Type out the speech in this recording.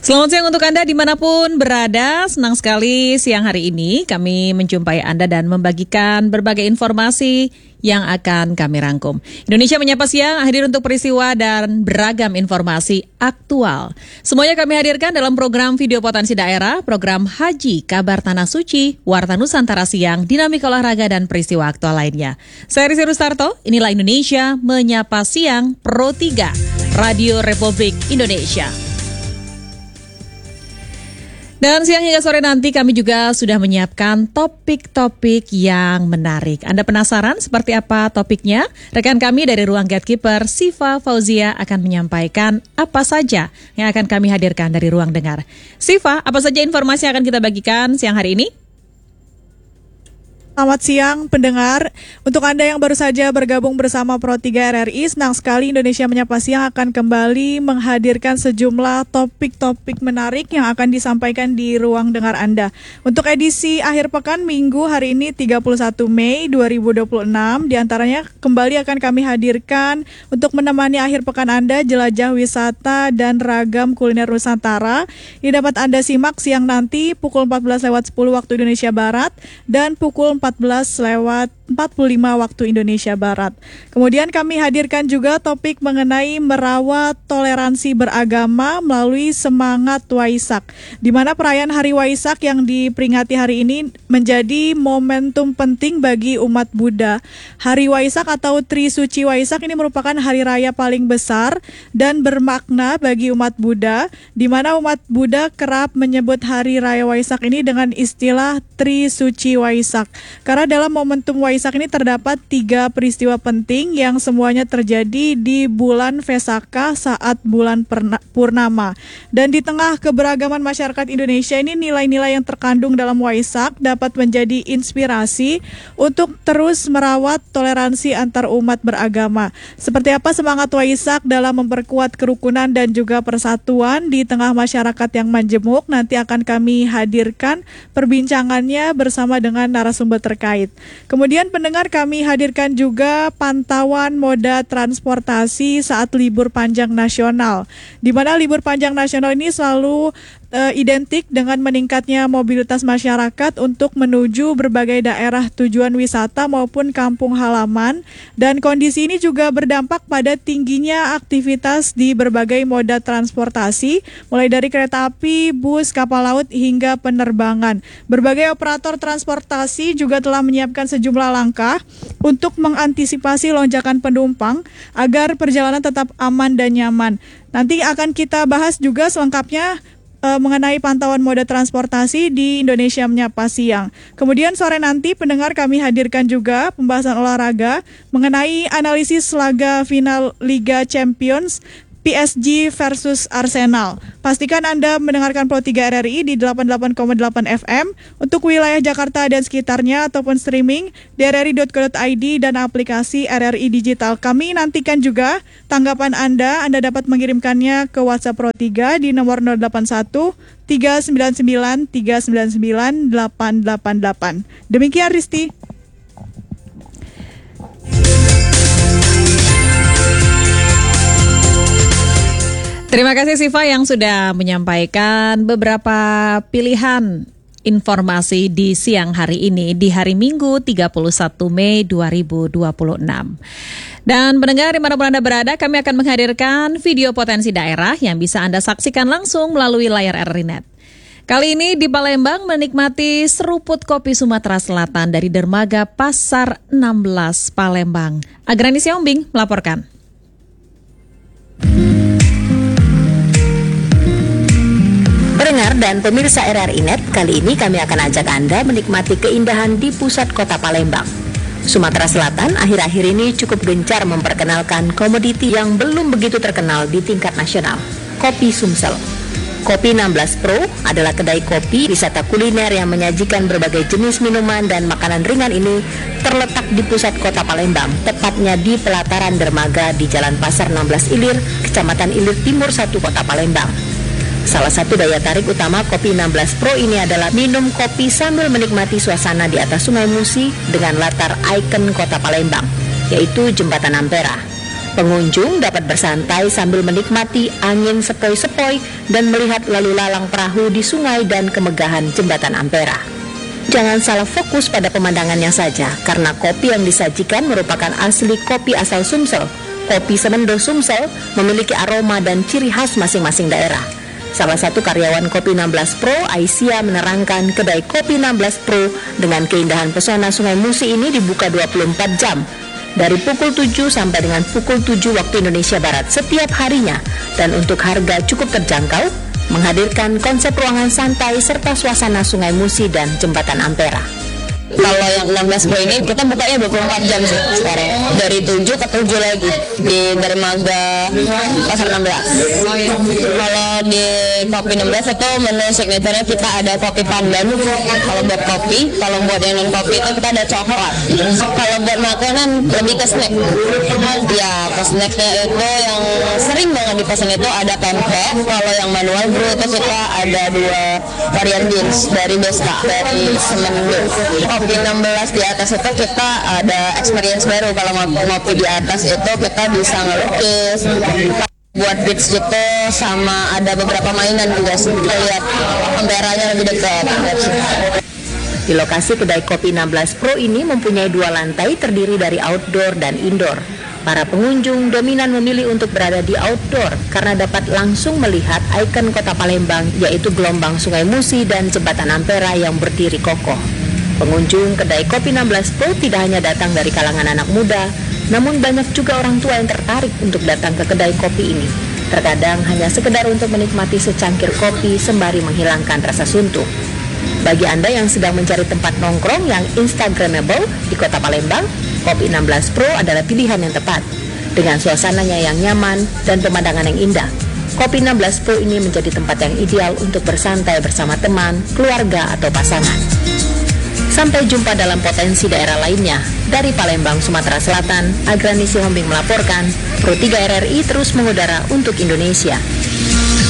Selamat siang untuk Anda dimanapun berada. Senang sekali siang hari ini kami menjumpai Anda dan membagikan berbagai informasi yang akan kami rangkum. Indonesia Menyapa Siang hadir untuk peristiwa dan beragam informasi aktual. Semuanya kami hadirkan dalam program Video Potensi Daerah, program Haji, Kabar Tanah Suci, Warta Nusantara Siang, dinamika olahraga dan peristiwa aktual lainnya. Saya Rizky Rustarto, inilah Indonesia Menyapa Siang Pro 3, Radio Republik Indonesia. Dan siang hingga sore nanti kami juga sudah menyiapkan topik-topik yang menarik. Anda penasaran seperti apa topiknya? Rekan kami dari Ruang Gatekeeper, Siva Fauzia akan menyampaikan apa saja yang akan kami hadirkan dari Ruang Dengar. Siva, apa saja informasi yang akan kita bagikan siang hari ini? Selamat siang pendengar. Untuk Anda yang baru saja bergabung bersama Pro 3 RRI, senang sekali Indonesia Menyapa Siang akan kembali menghadirkan sejumlah topik-topik menarik yang akan disampaikan di ruang dengar Anda. Untuk edisi akhir pekan Minggu hari ini 31 Mei 2026, diantaranya kembali akan kami hadirkan untuk menemani akhir pekan Anda jelajah wisata dan ragam kuliner Nusantara. Ini dapat Anda simak siang nanti pukul 14.10 waktu Indonesia Barat dan pukul 14.45 waktu Indonesia Barat. Kemudian kami hadirkan juga topik mengenai merawat toleransi beragama melalui semangat Waisak, di mana perayaan Hari Waisak yang diperingati hari ini menjadi momentum penting bagi umat Buddha. Hari Waisak atau Trisuci Waisak ini merupakan hari raya paling besar dan bermakna bagi umat Buddha, di mana umat Buddha kerap menyebut hari raya Waisak ini dengan istilah Trisuci Waisak. Karena dalam momentum Waisak ini terdapat 3 peristiwa penting yang semuanya terjadi di bulan Vesaka saat bulan purnama. Dan di tengah keberagaman masyarakat Indonesia ini, nilai-nilai yang terkandung dalam Waisak dapat menjadi inspirasi untuk terus merawat toleransi antar umat beragama. Seperti apa semangat Waisak dalam memperkuat kerukunan dan juga persatuan di tengah masyarakat yang majemuk, nanti akan kami hadirkan perbincangannya bersama dengan narasumber terkait. Kemudian pendengar, kami hadirkan juga pantauan moda transportasi saat libur panjang nasional, di mana libur panjang nasional ini selalu identik dengan meningkatnya mobilitas masyarakat untuk menuju berbagai daerah tujuan wisata maupun kampung halaman, dan kondisi ini juga berdampak pada tingginya aktivitas di berbagai moda transportasi, mulai dari kereta api, bus, kapal laut hingga penerbangan. Berbagai operator transportasi juga telah menyiapkan sejumlah langkah untuk mengantisipasi lonjakan penumpang agar perjalanan tetap aman dan nyaman. Nanti akan kita bahas juga selengkapnya mengenai pantauan moda transportasi di Indonesia Menyapa Siang. Kemudian sore nanti pendengar kami hadirkan juga pembahasan olahraga mengenai analisis laga final Liga Champions PSG versus Arsenal. Pastikan Anda mendengarkan Pro 3 RRI di 88,8 FM untuk wilayah Jakarta dan sekitarnya ataupun streaming di rri.co.id dan aplikasi RRI Digital. Kami nantikan juga tanggapan Anda. Anda dapat mengirimkannya ke WhatsApp Pro 3 di nomor 081 399 399 888. Demikian Risti. Terima kasih Siva yang sudah menyampaikan beberapa pilihan informasi di siang hari ini di hari Minggu 31 Mei 2026. Dan pendengar dimanapun Anda berada, kami akan menghadirkan video potensi daerah yang bisa Anda saksikan langsung melalui layar RRI.net. Kali ini di Palembang menikmati seruput kopi Sumatera Selatan dari Dermaga Pasar 16 Palembang. Agrani Siombing melaporkan. Pendengar dan pemirsa RRI.net, kali ini kami akan ajak Anda menikmati keindahan di pusat kota Palembang. Sumatera Selatan akhir-akhir ini cukup gencar memperkenalkan komoditi yang belum begitu terkenal di tingkat nasional, kopi Sumsel. Kopi 16 Pro adalah kedai kopi wisata kuliner yang menyajikan berbagai jenis minuman dan makanan ringan ini terletak di pusat kota Palembang, tepatnya di pelataran dermaga di Jalan Pasar 16 Ilir, Kecamatan Ilir Timur 1, Kota Palembang. Salah satu daya tarik utama kopi 16 Pro ini adalah minum kopi sambil menikmati suasana di atas Sungai Musi dengan latar ikon kota Palembang, yaitu Jembatan Ampera. Pengunjung dapat bersantai sambil menikmati angin sepoi-sepoi dan melihat lalu lalang perahu di sungai dan kemegahan jembatan Ampera. Jangan salah fokus pada pemandangannya saja, karena kopi yang disajikan merupakan asli kopi asal Sumsel. Kopi Semendo Sumsel memiliki aroma dan ciri khas masing-masing daerah. Salah satu karyawan Kopi 16 Pro, Aisyah, menerangkan kedai Kopi 16 Pro dengan keindahan pesona Sungai Musi ini dibuka 24 jam. Dari pukul 7 sampai dengan pukul 7 waktu Indonesia Barat setiap harinya, dan untuk harga cukup terjangkau, menghadirkan konsep ruangan santai serta suasana Sungai Musi dan Jembatan Ampera. Kalau yang 16 Pro ini kita bukanya 24 jam sih sekarang. Dari 7 ke 7 lagi di Dermaga Pasar 16. Kalau di Kopi 16 itu menu signature-nya kita ada kopi pandan. Kalau buat kopi, kalau buat yang non kopi itu kita ada coklat. Kalau buat makanan lebih ke snack. Ya, ke snacknya itu yang sering banget dipesan itu ada pempek. Kalau yang manual brew itu kita ada 2 varian beans dari Besta, dari Semendo. Kopi 16 di atas itu kita ada experience baru. Kalau ngopi di atas itu kita bisa ngelukis, buat beats gitu, sama ada beberapa mainan juga sih. Kita lihat Amperanya lebih dekat. Di lokasi kedai Kopi 16 Pro ini mempunyai 2 lantai terdiri dari outdoor dan indoor. Para pengunjung dominan memilih untuk berada di outdoor karena dapat langsung melihat ikon kota Palembang, yaitu gelombang Sungai Musi dan Jembatan Ampera yang berdiri kokoh. Pengunjung kedai Kopi 16 Pro tidak hanya datang dari kalangan anak muda, namun banyak juga orang tua yang tertarik untuk datang ke kedai kopi ini. Terkadang hanya sekedar untuk menikmati secangkir kopi sembari menghilangkan rasa suntuk. Bagi Anda yang sedang mencari tempat nongkrong yang instagramable di kota Palembang, Kopi 16 Pro adalah pilihan yang tepat. Dengan suasananya yang nyaman dan pemandangan yang indah, Kopi 16 Pro ini menjadi tempat yang ideal untuk bersantai bersama teman, keluarga, atau pasangan. Sampai jumpa dalam potensi daerah lainnya. Dari Palembang, Sumatera Selatan, Agrani Sihombing melaporkan, Pro 3 RRI terus mengudara untuk Indonesia.